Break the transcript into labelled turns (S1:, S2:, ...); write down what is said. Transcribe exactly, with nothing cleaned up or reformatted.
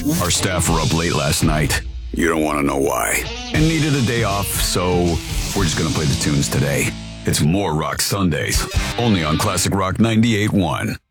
S1: Our staff were up late last night. You don't want to know why. And needed a day off, so we're just going to play the tunes today. It's More Rock Sundays, only on Classic Rock ninety-eight point one.